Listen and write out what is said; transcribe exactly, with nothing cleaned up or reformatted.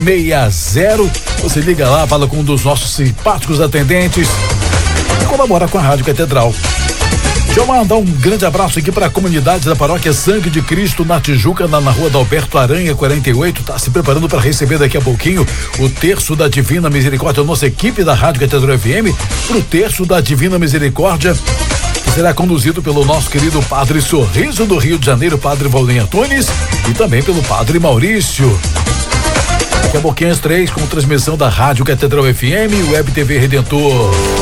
seis zero. Você liga lá, fala com um dos nossos simpáticos atendentes e colabora com a Rádio Catedral. Deixa eu mandar um grande abraço aqui para a comunidade da Paróquia Sangue de Cristo na Tijuca, na, na rua da Alberto Aranha quarenta e oito. Tá se preparando para receber daqui a pouquinho o terço da Divina Misericórdia. A nossa equipe da Rádio Catedral F M pro terço da Divina Misericórdia, que será conduzido pelo nosso querido Padre Sorriso do Rio de Janeiro, Padre Valdir Antunes, e também pelo Padre Maurício. Daqui a pouquinho às três, com transmissão da Rádio Catedral F M e Web T V Redentor.